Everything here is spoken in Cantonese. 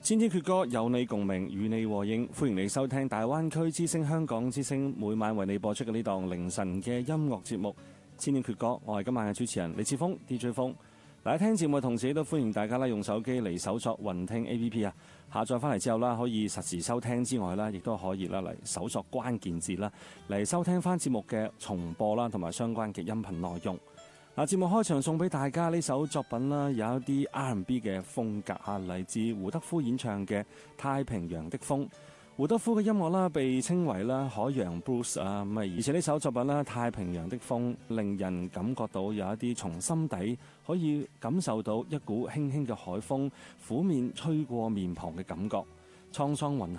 千千闕歌有你共鳴，與你和應，歡迎你收聽大灣區之聲香港之聲每晚為你播出嘅呢檔凌晨嘅音樂節目《千千闕歌》。我係今晚嘅主持人李志峰 DJ 峰。大家聽節目嘅同時，都歡迎大家啦用手機嚟搜索雲聽 APP 啊，下載翻嚟之後啦，可以實時收聽之外啦，亦都可以啦嚟搜索關鍵字啦嚟收聽翻節目嘅重播啦，同埋相關嘅音頻內容。節目開場送俾大家呢首作品啦，有一啲 R&B 嘅風格啊，嚟自胡德夫演唱嘅《太平洋的風》。胡德夫嘅音樂啦，被稱為啦海洋 blues 啊，而且呢首作品啦《太平洋的風》，令人感覺到有一啲從心底可以感受到一股輕輕嘅海風，拂面吹過面龐嘅感覺，滄桑雲